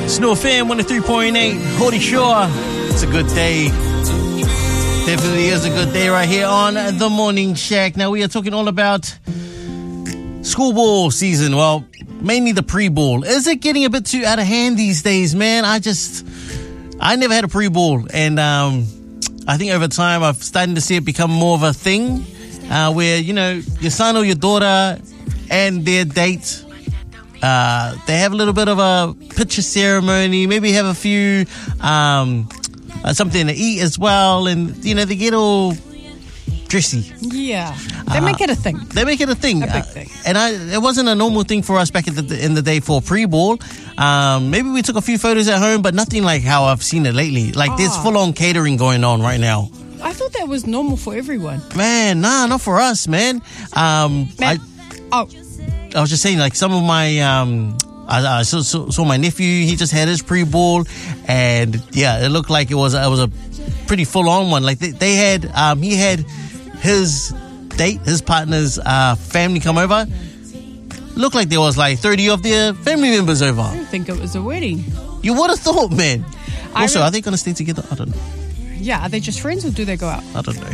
Snow FM 103.8, Hody Shore. It's a good day. Definitely is a good day right here on The Morning Shack. Now we are talking all about school ball season. Well, mainly the pre-ball. Is it getting a bit too out of hand these days, man? I never had a pre-ball, and I think over time I've started to see it become more of a thing where, you know, your son or your daughter and their date, they have a little bit of a picture ceremony, maybe have a few something to eat as well, and you know, they get all dressy. Yeah, they make it a thing. They make it a thing. A big thing. And it wasn't a normal thing for us back in the day for pre-ball. Maybe we took a few photos at home, but nothing like how I've seen it lately. Like there's full-on catering going on right now. I thought that was normal for everyone. Man, nah, not for us, man. I was just saying, like some of my I saw my nephew. He just had his pre-ball, and yeah, it looked like it was a pretty full-on one. Like they had he had his date, his partner's family come over. Looked like there was like 30 of their family members over. I didn't think it was a wedding. You would have thought, man. Also, are they going to stay together? I don't know. Yeah, are they just friends or do they go out? I don't know.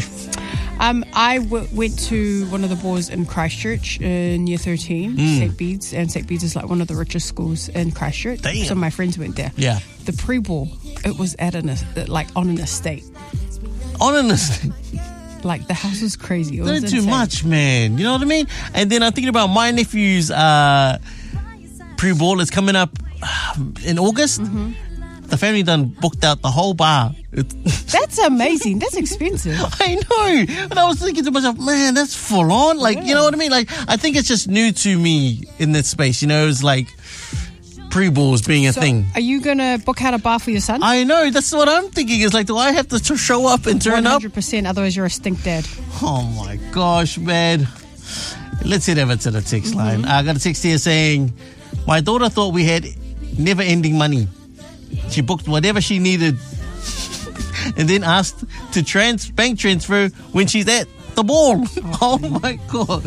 I went to one of the balls in Christchurch in year 13, St. Bede's, and St. Bede's is like one of the richest schools in Christchurch. Damn. So my friends went there. Yeah. The pre-ball, it was at on an estate. On an estate? Like the house was crazy. It was too insane. much, man. You know what I mean? And then I'm thinking about my nephew's pre-ball is coming up in August. Mm-hmm. The family done booked out the whole bar. That's amazing. That's expensive. I know. And I was thinking to myself, man, that's full on. Like, yeah. You know what I mean? Like, I think it's just new to me in this space. You know, it's like pre-balls being a thing. Are you going to book out a bar for your son? I know. That's what I'm thinking. Is like, do I have to show up and turn 100%, up? 100%. Otherwise, you're a stink dad. Oh, my gosh, man. Let's head over to the text line. I got a text here saying, my daughter thought we had never-ending money. She booked whatever she needed and then asked to bank transfer when she's at the ball. Oh my God.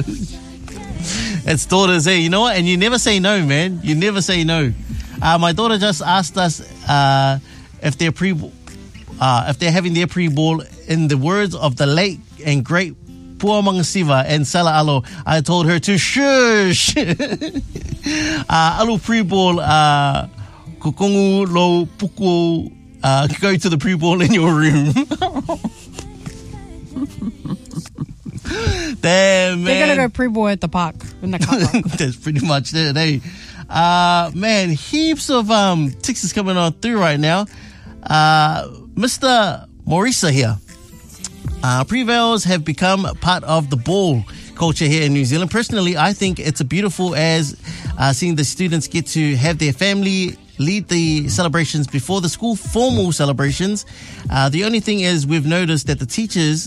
It's daughters, you know what? And you never say no, man. You never say no. My daughter just asked us if they're having their pre-ball in the words of the late and great Puamanga Siva and Sala Alo. I told her to shush. Alo pre-ball Kukongu lo puku go to the pre-ball in your room. Damn, man. They're going to go pre-ball at the park, in the car park. That's pretty much it, eh? Man, heaps of texts coming on through right now. Mr. Morisa here. Pre-vales have become part of the ball culture here in New Zealand. Personally, I think it's a beautiful as seeing the students get to have their family lead the celebrations before the school formal celebrations. The only thing is we've noticed that the teachers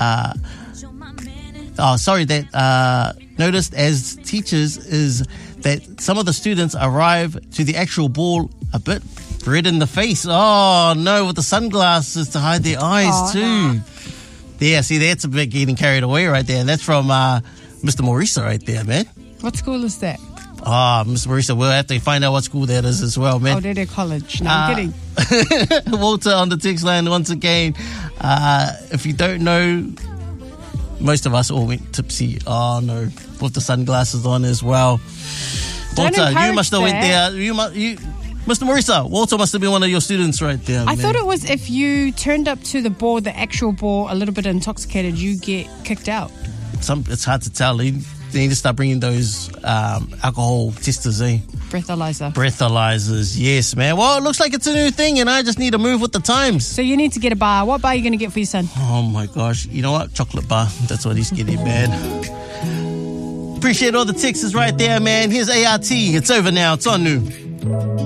noticed as teachers is that some of the students arrive to the actual ball a bit red in the face. Oh no, with the sunglasses to hide their eyes too. No. Yeah, see, that's a bit getting carried away right there. That's from Mr. Morisa right there, man. What school is that? Mr. Marisa, we'll have to find out what school that is as well, man. Oh, they're college. No, I'm kidding. Walter on the text line once again. If you don't know, most of us all went tipsy. Oh, no. With the sunglasses on as well. Walter, you must have went there. Mr. Marisa, Walter must have been one of your students right there. I thought it was if you turned up to the ball, the actual ball, a little bit intoxicated, you get kicked out. It's hard to tell. They need to start bringing those alcohol testers, eh? Breathalyzers, yes, man. Well, it looks like it's a new thing, and I just need to move with the times. So you need to get a bar. What bar are you going to get for your son? Oh, my gosh. You know what? Chocolate bar. That's what he's getting, man. Appreciate all the texts right there, man. Here's ART. It's over now. It's on new.